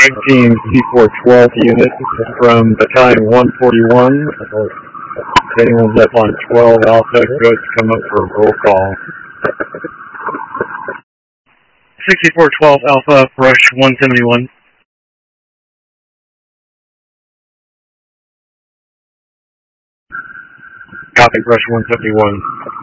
19 C412 unit from battalion 141. If anyone's up on 12 Alpha, go to come up for a roll call. 6412 Alpha, brush 171. Copy, brush 171.